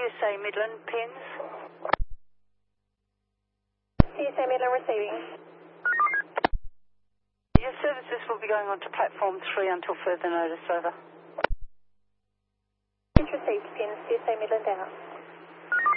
CSA Midland, pins. CSA Midland receiving. Your services will be going on to platform 3 until further notice, over. Received, pins, CSA Midland out.